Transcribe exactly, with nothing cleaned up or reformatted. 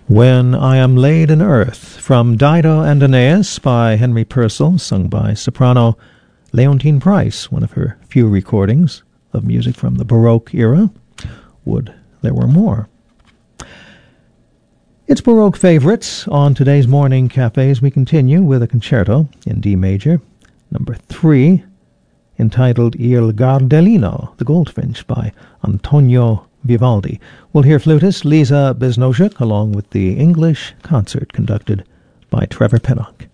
When I Am Laid in Earth, from Dido and Aeneas by Henry Purcell, sung by soprano Leontine Price, one of her few recordings of music from the Baroque era. Would there were more. It's Baroque favorites on today's Morning Cafes. We continue with a concerto in D major, number three, entitled Il Gardellino, the Goldfinch, by Antonio Vivaldi. We'll hear flutist Lisa Biznoshuk along with the English concert conducted by Trevor Pinnock.